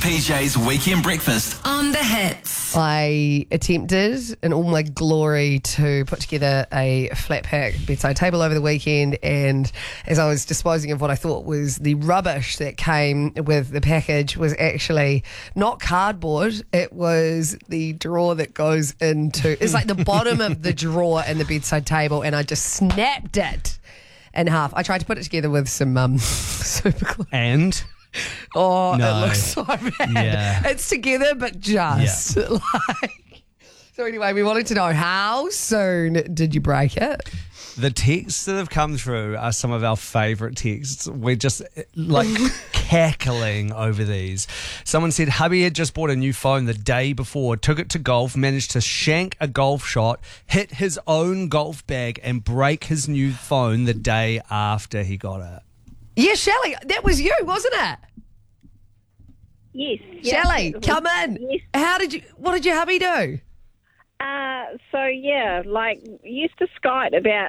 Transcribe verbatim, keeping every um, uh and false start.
P J's Weekend Breakfast on the hits. I attempted in all my glory to put together a flat pack bedside table over the weekend, and as I was disposing of what I thought was the rubbish that came with the package, was actually not cardboard, it was the drawer that goes into, it's like the bottom of the drawer in the bedside table, and I just snapped it in half. I tried to put it together with some um, super glue. And? Oh, No. it looks so bad. Yeah. It's together, but just Yeah. like. So anyway, we wanted to know, how soon did you break it? The texts that have come through are some of our favourite texts. We're just like cackling over these. Someone said hubby had just bought a new phone the day before, took it to golf, managed to shank a golf shot, hit his own golf bag and break his new phone the day after he got it. Yeah, Shelley, that was you, wasn't it? Yes. yeah, Shelley, it was- come in. Yes. How did you? What did your hubby do? Uh, so, yeah, like, used to Skype about